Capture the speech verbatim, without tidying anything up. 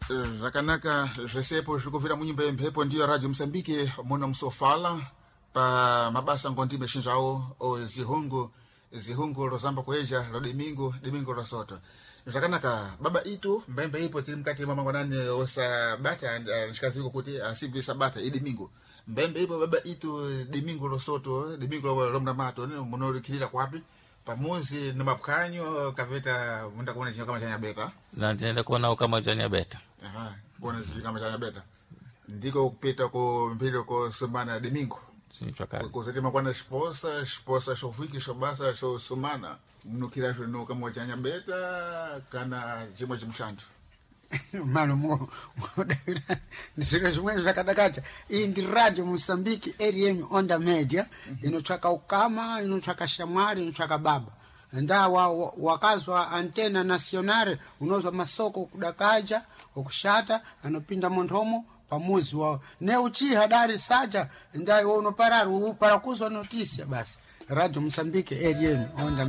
Rakanaka resepo zvikuvira munyimbe mphepo ndiyo Radio Msambiki muna msofala pa mabasa ngondime shinjao o zihungu zihungu rozamba kueja lo domingo domingo rosoto. Rakanaka baba itu mbembe ipo tili mkati mama ngwanani osa bata nshikaziko kuti asibli sabata i domingo. Mbembe ipo baba itu domingo rosoto domingo lomna mato munorikirira kwapi pamozi na mapkanyo kaveta munda kuona chino kama chanya beta. Na tenda kuona kama chanya beta. Aha, kuona chino kama chanya beta. Ndiko kupita ko mpilo ko semana domingo. Sim, chakari. Kuzatima kwa na esposa, esposa shofiki shobasa sho semana. Mnukira no kama chanya beta kana chimo chimshantu. Mano mo nisiro zimwe zakadakacha iyi ndi Radio Msambiki R M Onda Media inotsvaka ukama inotsvaka shamwari inotsvaka baba nda wa, wa, wakazwa antena nationale unozwa masoko kudakaja okushata anopinda mondhomo pamuzi wao ne uchiha dari saja ndai unopararu upara kuzwa notisia basi Radio Msambiki R M Onda